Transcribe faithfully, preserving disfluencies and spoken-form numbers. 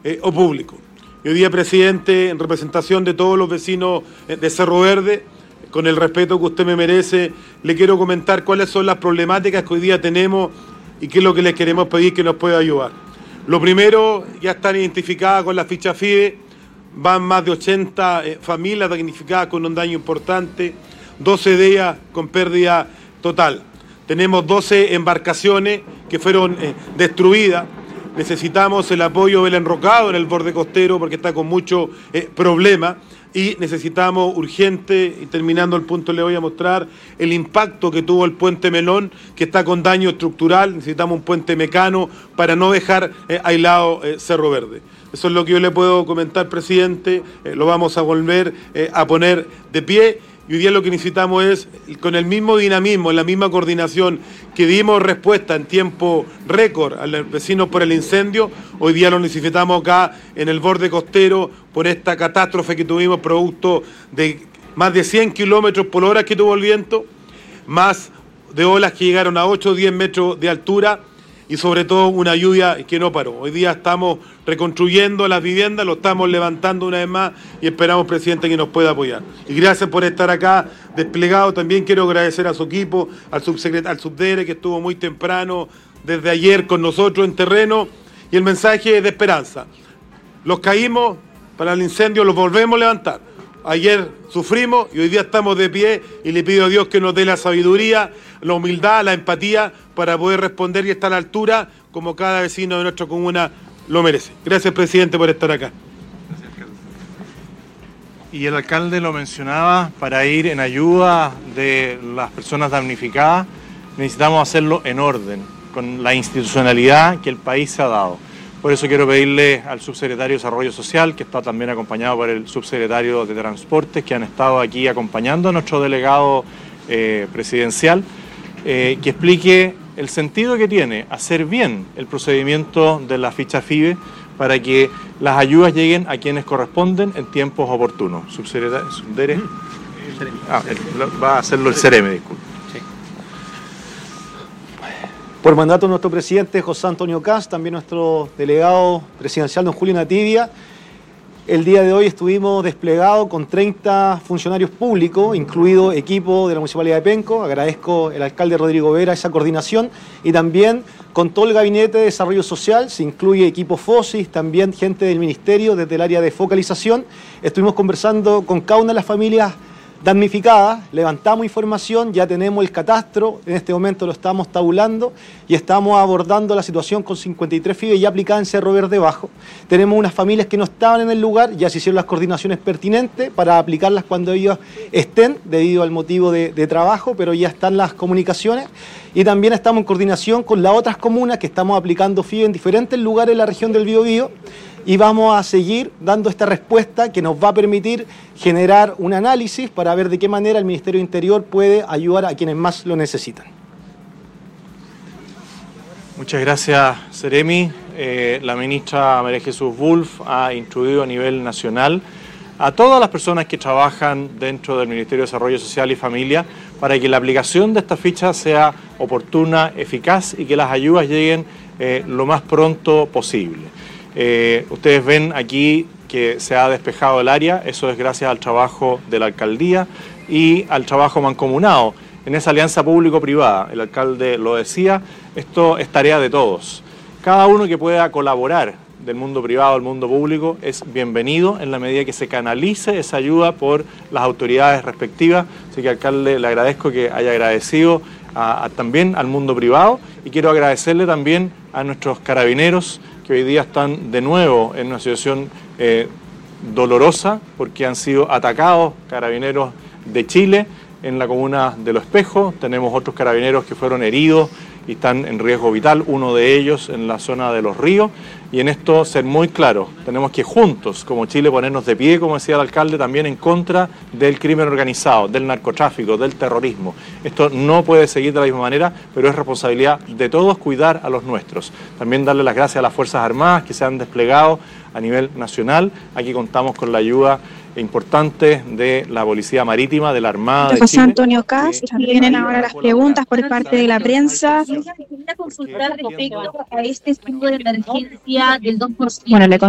eh, o público. Y hoy día, presidente, en representación de todos los vecinos de Cerro Verde, con el respeto que usted me merece, le quiero comentar cuáles son las problemáticas que hoy día tenemos y qué es lo que les queremos pedir que nos pueda ayudar. Lo primero, ya están identificadas con la ficha FIDE, van más de ochenta eh, familias damnificadas con un daño importante, doce de ellas con pérdida total. Tenemos doce embarcaciones que fueron eh, destruidas. Necesitamos el apoyo del enrocado en el borde costero porque está con mucho eh, problema. Y necesitamos urgente, y terminando el punto le voy a mostrar, el impacto que tuvo el puente Melón, que está con daño estructural. Necesitamos un puente mecano para no dejar eh, aislado eh, Cerro Verde. Eso es lo que yo le puedo comentar, presidente. Eh, lo vamos a volver eh, a poner de pie. Y hoy día lo que necesitamos es, con el mismo dinamismo, en la misma coordinación que dimos respuesta en tiempo récord a los vecinos por el incendio, hoy día lo necesitamos acá en el borde costero por esta catástrofe que tuvimos producto de más de cien kilómetros por hora que tuvo el viento, más de olas que llegaron a ocho o diez metros de altura y sobre todo una lluvia que no paró. Hoy día estamos reconstruyendo las viviendas, lo estamos levantando una vez más y esperamos, presidente, que nos pueda apoyar. Y gracias por estar acá desplegado. También quiero agradecer a su equipo, al subsecretario, al subdere que estuvo muy temprano desde ayer con nosotros en terreno, y el mensaje de esperanza. Los caímos para el incendio, los volvemos a levantar. Ayer sufrimos y hoy día estamos de pie y le pido a Dios que nos dé la sabiduría, la humildad, la empatía para poder responder y estar a la altura como cada vecino de nuestra comuna lo merece. Gracias, presidente, por estar acá. Gracias, alcalde. Y el alcalde lo mencionaba, para ir en ayuda de las personas damnificadas necesitamos hacerlo en orden, con la institucionalidad que el país se ha dado. Por eso quiero pedirle al subsecretario de Desarrollo Social, que está también acompañado por el subsecretario de Transportes, que han estado aquí acompañando a nuestro delegado eh, presidencial, eh, que explique el sentido que tiene hacer bien el procedimiento de la ficha FIBE para que las ayudas lleguen a quienes corresponden en tiempos oportunos. Subsecretario, subdere, ah, va a hacerlo el CEREME, disculpe. Por mandato de nuestro presidente José Antonio Kast, también nuestro delegado presidencial don Julio Nativia, el día de hoy estuvimos desplegados con treinta funcionarios públicos, incluido equipo de la Municipalidad de Penco. Agradezco al alcalde Rodrigo Vera esa coordinación, y también con todo el Gabinete de Desarrollo Social, se incluye equipo FOSIS, también gente del Ministerio desde el área de focalización. Estuvimos conversando con cada una de las familias damnificadas, levantamos información, ya tenemos el catastro, en este momento lo estamos tabulando y estamos abordando la situación con cincuenta y tres FIBE ya aplicadas en Cerro Verde Bajo. Tenemos unas familias que no estaban en el lugar, ya se hicieron las coordinaciones pertinentes para aplicarlas cuando ellos estén, debido al motivo de, de trabajo, pero ya están las comunicaciones. Y también estamos en coordinación con las otras comunas que estamos aplicando FIBE en diferentes lugares de la región del Biobío, y vamos a seguir dando esta respuesta que nos va a permitir generar un análisis para ver de qué manera el Ministerio del Interior puede ayudar a quienes más lo necesitan. Muchas gracias, Seremi. Eh, la ministra María Jesús Wolf ha instruido a nivel nacional a todas las personas que trabajan dentro del Ministerio de Desarrollo Social y Familia para que la aplicación de esta ficha sea oportuna, eficaz y que las ayudas lleguen eh, lo más pronto posible. Eh, ustedes ven aquí que se ha despejado el área, eso es gracias al trabajo de la alcaldía y al trabajo mancomunado en esa alianza público-privada. El alcalde lo decía, esto es tarea de todos. Cada uno que pueda colaborar del mundo privado al mundo público es bienvenido en la medida que se canalice esa ayuda por las autoridades respectivas. Así que, alcalde, le agradezco que haya agradecido a, a, también al mundo privado, y quiero agradecerle también a nuestros carabineros que hoy día están de nuevo en una situación eh, dolorosa porque han sido atacados carabineros de Chile en la comuna de Los Espejos. Tenemos otros carabineros que fueron heridos y están en riesgo vital, uno de ellos en la zona de Los Ríos, y en esto ser muy claro, tenemos que juntos como Chile ponernos de pie, como decía el alcalde, también en contra del crimen organizado, del narcotráfico, del terrorismo. Esto no puede seguir de la misma manera, pero es responsabilidad de todos cuidar a los nuestros. También darle las gracias a las Fuerzas Armadas que se han desplegado a nivel nacional. Aquí contamos con la ayuda importante de la Policía Marítima, de la Armada de José Chile. Antonio Kast, vienen ahora las preguntas por parte de la prensa. Quería consultar respecto a este estudio de emergencia del dos por ciento. Bueno, le